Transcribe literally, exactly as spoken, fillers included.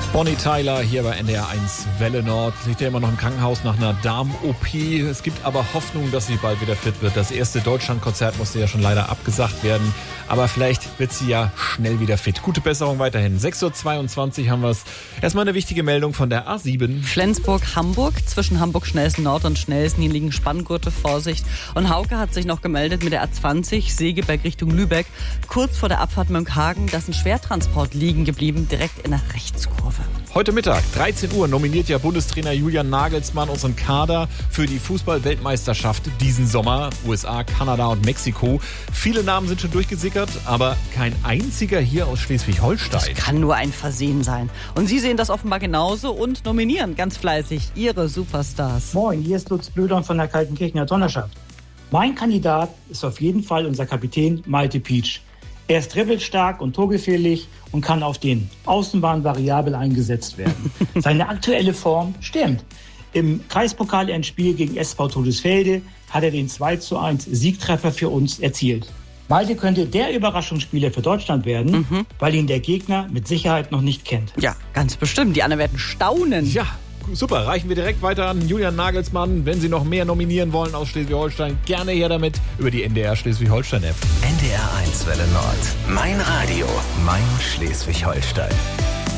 Bonnie Tyler hier bei N D R eins Welle Nord. Liegt ja immer noch im Krankenhaus nach einer Darm-O P. Es gibt aber Hoffnung, dass sie bald wieder fit wird. Das erste Deutschlandkonzert musste ja schon leider abgesagt werden. Aber vielleicht wird sie ja schnell wieder fit. Gute Besserung weiterhin. sechs Uhr zweiundzwanzig haben wir es. Erstmal eine wichtige Meldung von der A sieben. Flensburg-Hamburg. Zwischen Hamburg-Schnellsen Nord und Schnellsen. Hier liegen Spanngurte, Vorsicht. Und Hauke hat sich noch gemeldet mit der A zwanzig, Segeberg Richtung Lübeck. Kurz vor der Abfahrt Mönckehagen, da ist ein Schwertransport liegen geblieben, direkt in der Rechtskurve. Heute Mittag, dreizehn Uhr, nominiert ja Bundestrainer Julian Nagelsmann unseren Kader für die Fußball-Weltmeisterschaft diesen Sommer. U S A, Kanada und Mexiko. Viele Namen sind schon durchgesickert, aber kein einziger hier aus Schleswig-Holstein. Das kann nur ein Versehen sein. Und Sie sehen das offenbar genauso und nominieren ganz fleißig Ihre Superstars. Moin, hier ist Lutz Blödern von der Kaltenkirchener Donnerschaft. Mein Kandidat ist auf jeden Fall unser Kapitän Malte Pietsch. Er ist dribbelstark und torgefährlich und kann auf den Außenbahnen variabel eingesetzt werden. Seine aktuelle Form stimmt. Im Kreispokal-Endspiel gegen S V Todesfelde hat er den zwei zu eins Siegtreffer für uns erzielt. Malte könnte der Überraschungsspieler für Deutschland werden, mhm. weil ihn der Gegner mit Sicherheit noch nicht kennt. Ja, ganz bestimmt. Die anderen werden staunen. Ja. Super, reichen wir direkt weiter an Julian Nagelsmann. Wenn Sie noch mehr nominieren wollen aus Schleswig-Holstein, gerne her damit über die N D R Schleswig-Holstein-App. N D R eins Welle Nord. Mein Radio. Mein Schleswig-Holstein.